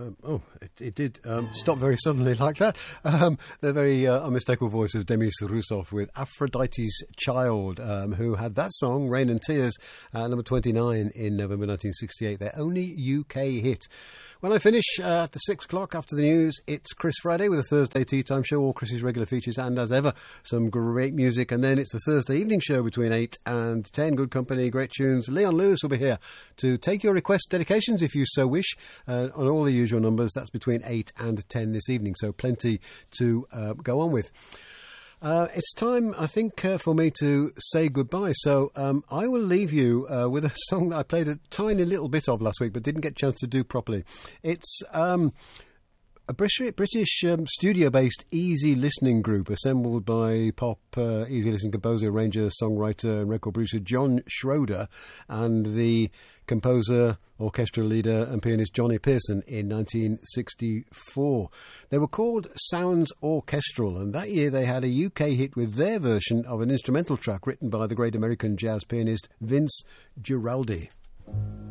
It did stop very suddenly like that. The very unmistakable voice of Demis Roussos with Aphrodite's Child, who had that song, Rain and Tears, number 29 in November 1968, their only UK hit. When I finish at 6 o'clock after the news, it's Chris Friday with a Thursday Tea Time Show, all Chris's regular features, and as ever, some great music. And then it's the Thursday evening show between 8 and 10. Good company, great tunes. Leon Lewis will be here to take your request dedications, if you so wish, on all the usual numbers. That's between 8 and 10 this evening, so plenty to go on with. It's time, I think, for me to say goodbye. So I will leave you with a song that I played a tiny little bit of last week but didn't get a chance to do properly. It's a British studio-based easy listening group assembled by pop easy listening composer, arranger, songwriter and record producer John Schroeder and the composer, orchestral leader and pianist Johnny Pearson in 1964. They were called Sounds Orchestral, and that year they had a UK hit with their version of an instrumental track written by the great American jazz pianist Vince Guaraldi.